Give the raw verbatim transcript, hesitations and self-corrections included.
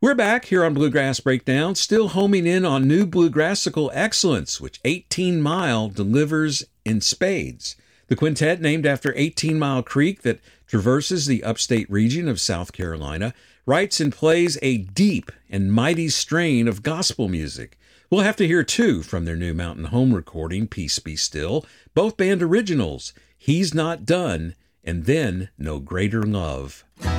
We're back here on Bluegrass Breakdown, still homing in on new bluegrassical excellence, which eighteen mile delivers in spades. The quintet, named after eighteen mile Creek that traverses the upstate region of South Carolina, writes and plays a deep and mighty strain of gospel music. We'll have to hear two from their new Mountain Home recording, Peace Be Still, both band originals, He's Not Done, and then No Greater Love.